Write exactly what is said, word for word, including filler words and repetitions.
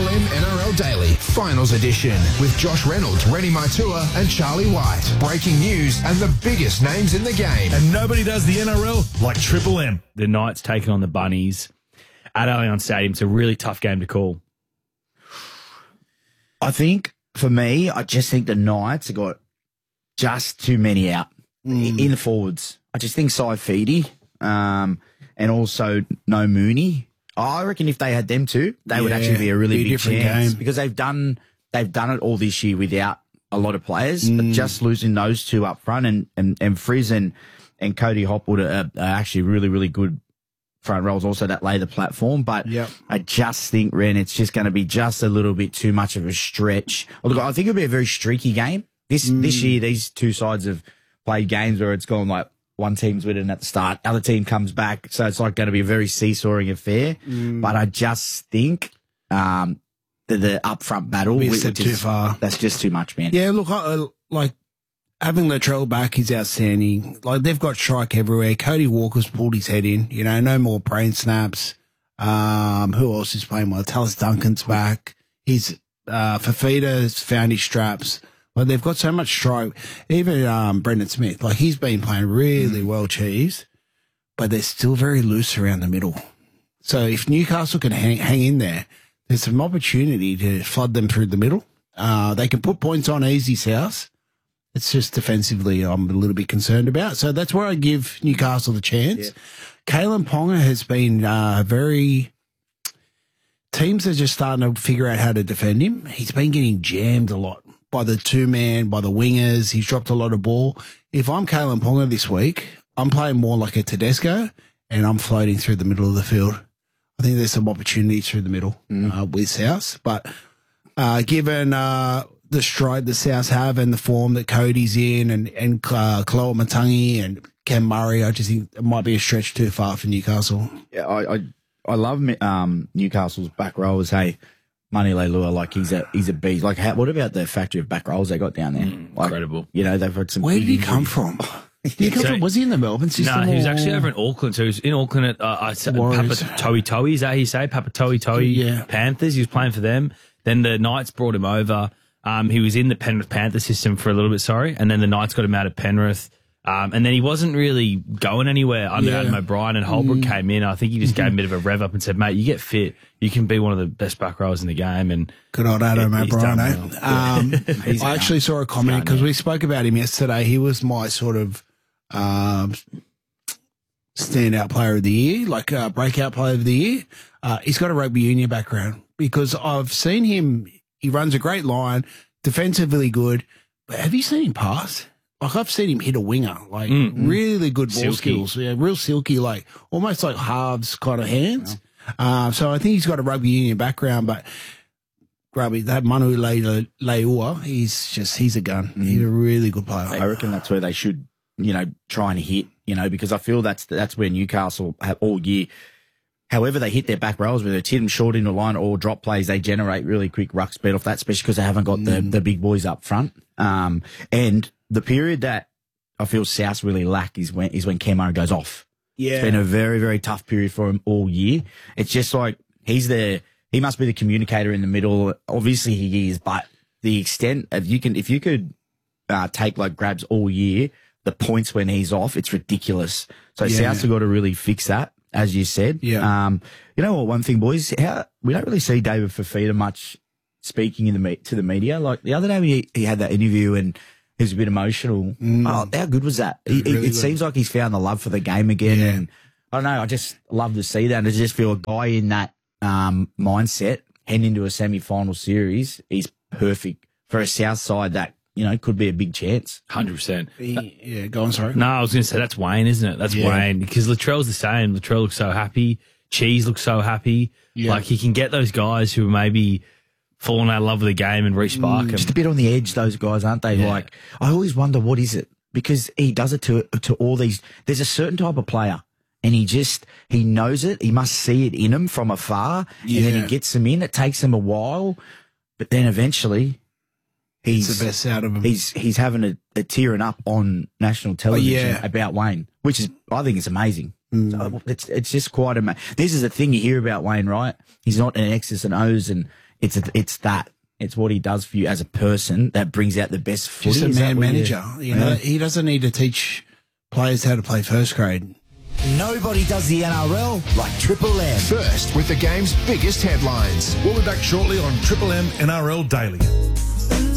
M N R L Daily, Finals Edition, with Josh Reynolds, Rennie Maitua and Charlie White. Breaking news and the biggest names in the game. And nobody does the N R L like Triple M. The Knights taking on the Bunnies at Allianz Stadium. It's a really tough game to call. I think, for me, I just think the Knights have got just too many out mm. in the forwards. I just think Saifidi um, and also no Mooney. I reckon if they had them too, they yeah, would actually be a really be a big chance game. Because they've done they've done it all this year without a lot of players, mm. but just losing those two up front and and, and Frizz and, and Cody Hopwood are, are actually really, really good front rows also that lay the platform. But yep. I just think, Ren, it's just going to be just a little bit too much of a stretch. Look, I think it'll be a very streaky game. This mm. this year, these two sides have played games where it's gone like, one team's winning at the start, other team comes back, so it's like going to be a very seesawing affair. Mm. But I just think um, the, the upfront battle, we which, stepped which too is, far. That's just too much, man. Yeah, look, I, like having Latrell back is outstanding. Like they've got strike everywhere. Cody Walker's pulled his head in. You know, no more brain snaps. Um, who else is playing well? Tallis Duncan's back. He's uh, Fafita's found his straps. Like they've got so much strike. Even um, Brendan Smith, like he's been playing really mm. well, Cheese, but they're still very loose around the middle. So if Newcastle can hang, hang in there, there's some opportunity to flood them through the middle. Uh, they can put points on easy South. It's just defensively I'm a little bit concerned about. So that's where I give Newcastle the chance. Yeah. Kalen Ponga has been uh, very... Teams are just starting to figure out how to defend him. He's been getting jammed a lot by the two-man, by the wingers. He's dropped a lot of ball. If I'm Kalen Ponga this week, I'm playing more like a Tedesco, and I'm floating through the middle of the field. I think there's some opportunities through the middle mm. uh, with South. But uh, given uh, the stride the South have and the form that Cody's in and, and uh, Chloe Matangi and Cam Murray, I just think it might be a stretch too far for Newcastle. Yeah, I I, I love um, Newcastle's back rowers. Hey, Mani Leilua, like he's a he's a beast. Like, how, what about the factory of back rolls they got down there? Mm, like, incredible. You know, they've had some. Where did he come from? Did he come so, from? Was he in the Melbourne system? No, he was or? actually over in Auckland. So he was in Auckland at uh, I said Papa Toi Toi. Is that how you say Papa Toi Toi yeah. Panthers? He was playing for them. Then the Knights brought him over. Um, he was in the Penrith Panther system for a little bit. Sorry, and then the Knights got him out of Penrith. Um, and then he wasn't really going anywhere under yeah. Adam O'Brien, and Holbrook mm. came in. I think he just mm-hmm. gave him a bit of a rev up and said, mate, you get fit, you can be one of the best back rowers in the game. And good old Adam it, O'Brien, eh? Well. Um, I actually saw a comment because we spoke about him yesterday. He was my sort of um, standout player of the year, like uh, breakout player of the year. Uh, he's got a rugby union background because I've seen him. He runs a great line, defensively good. But have you seen him pass? Like, I've seen him hit a winger, like, mm, really good ball silky. skills. Yeah, real silky, like, almost like halves kind of hands. Yeah. Uh, so I think he's got a rugby union background, but rugby, that Manu Leilua, he's just, he's a gun. Mm. He's a really good player. I reckon that's where they should, you know, try and hit, you know, because I feel that's that's where Newcastle have all year. However they hit their back rows, whether it's hit them short into line or drop plays, they generate really quick ruck speed off that, especially because they haven't got mm. the, the big boys up front. Um, and the period that I feel South really lack is when is when Cam Murray goes off. Yeah. It's been a very, very tough period for him all year. It's just like he's the he must be the communicator in the middle. Obviously he is, but the extent of you can if you could uh, take like grabs all year, the points when he's off, it's ridiculous. So yeah. South's have got to really fix that, as you said. Yeah. Um, you know what? One thing, boys, how we don't really see David Fafita much speaking in the to the media. Like the other day, he he had that interview and he was a bit emotional. Mm. Oh, how good was that? It, really it, it seems like he's found the love for the game again. Yeah. And I don't know. I just love to see that. And to just feel a guy in that um, mindset heading into a semi-final series is perfect for a South side that, you know, could be a big chance. one hundred percent. Yeah, go on, sorry. No, I was going to say that's Wayne, isn't it? That's yeah. Wayne. Because Latrell's the same. Latrell looks so happy. Cheese looks so happy. Yeah. Like he can get those guys who are maybe falling out of love with the game and re-spark mm, them. Just a bit on the edge, those guys, aren't they? Yeah. Like, I always wonder, what is it? Because he does it to to all these. There's a certain type of player, and he just, he knows it. He must see it in him from afar, yeah. and then he gets them in. It takes him a while, but then eventually he's it's the best out of him. He's he's having a, a tearing up on national television oh, yeah. about Wayne, which is, I think it's amazing. So it's it's just quite amazing. This is the thing you hear about Wayne, right? He's not an X's and O's, and it's a, it's that. It's what he does for you as a person that brings out the best footy. Just a Is that man what you- manager. You know, Yeah. he doesn't need to teach players how to play first grade. Nobody does the N R L like Triple M. First with the game's biggest headlines. We'll be back shortly on Triple M N R L Daily.